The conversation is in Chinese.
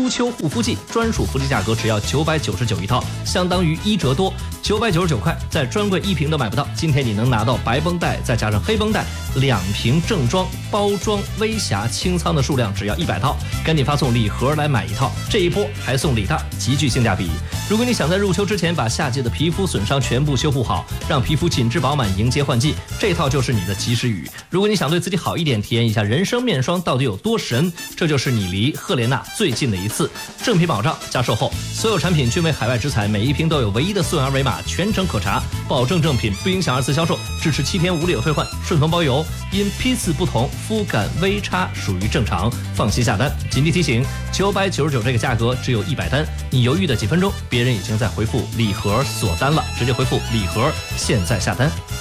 初秋护肤剂专属福利价格只要999一套，相当于1折多，999块，在专柜1瓶都买不到。今天你能拿到白绷带再加上黑绷带2瓶正装，包装微瑕清仓的数量只要100套，赶紧发送礼盒来买一套，这一波还送礼大，极具性价比。如果你想在入秋之前把夏季的皮肤损伤全部修复好，让皮肤紧致饱满，迎接换季，这套就是你的及时雨。如果你想对自己好一点，体验一下人生面霜到底有多神，这就是你离赫莲娜最近的一次。正品保障加售后，所有产品均为海外直采，每一瓶都有唯一的溯源二维码，全程可查，保证正品，不影响2次销售，支持7天无理由退换，顺丰包邮。因批次不同，肤感微差属于正常，放心下单。紧急提醒，999这个价格只有100单，你犹豫的几分钟，别人已经在回复礼盒锁单了，直接回复礼盒，现在下单。